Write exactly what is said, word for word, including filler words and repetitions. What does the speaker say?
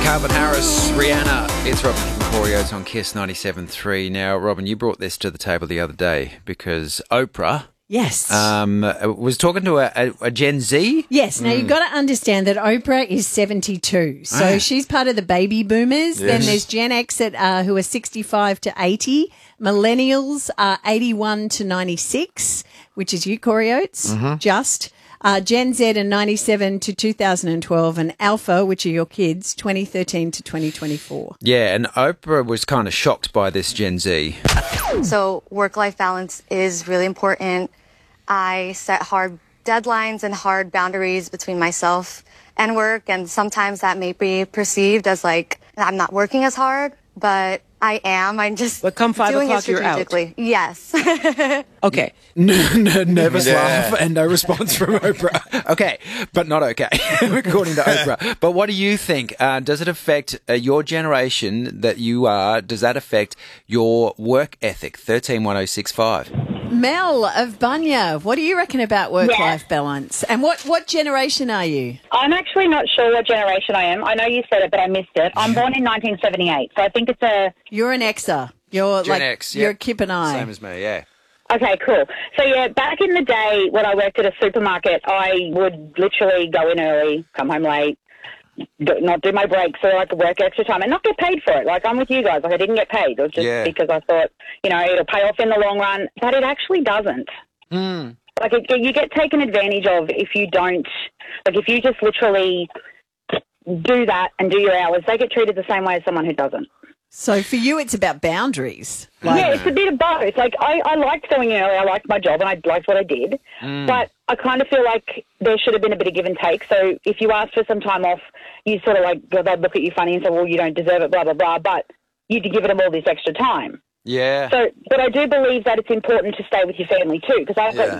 Calvin Harris, Rihanna. It's Robin Corio. It's on Kiss ninety-seven point three. Now, Robin, you brought this to the table the other day because Oprah Yes. um, was talking to a, a, a Gen Z. Yes. Now, you've got to understand that Oprah is seventy-two. So Ah. she's part of the baby boomers. Then Yes. there's Gen X that, uh, who are sixty-five to eighty. Millennials are eighty-one to ninety-six, which is you, Corey Oates, just. Uh, Gen Z are ninety-seven to two thousand twelve, and Alpha, which are your kids, twenty thirteen to twenty twenty-four. Yeah, and Oprah was kind of shocked by this Gen Z. So work-life balance is really important. I set hard deadlines and hard boundaries between myself and work, and sometimes that may be perceived as like I'm not working as hard, but I am. I'm just But come five doing o'clock, it you're out. strategically. Yes. Okay. Nervous Yeah. laugh and no response from Oprah. Okay, but not okay, according to Oprah. But what do you think? Uh, does it affect uh, your generation that you are? Does that affect your work ethic? thirteen one oh six five. Mel of Bunya, what do you reckon about work-life balance? And what, what generation are you? I'm actually not sure what generation I am. I know you said it, but I missed it. I'm born in nineteen seventy-eight, so I think it's a... You're an Xer. You're Gen like X, you're yep. a Kip and I. Same as me, yeah. Okay, cool. So, yeah, back in the day when I worked at a supermarket, I would literally go in early, come home late, do, not do my breaks so I could work extra time and not get paid for it. Like, I'm with you guys. Like, I didn't get paid. It was just Yeah. because I thought, you know, it'll pay off in the long run. But it actually doesn't. Mm. Like, it, you get taken advantage of if you don't, like, if you just literally do that and do your hours, they get treated the same way as someone who doesn't. So for you, it's about boundaries. Yeah, it's a bit of both. Like, I, I liked going in early. I liked my job and I liked what I did. Mm. But I kind of feel like there should have been a bit of give and take. So if you asked for some time off, you sort of like, they'd look at you funny and say, well, you don't deserve it, blah, blah, blah. But you'd give them all this extra time. Yeah. So, but I do believe that it's important to stay with your family too, because I've Yeah.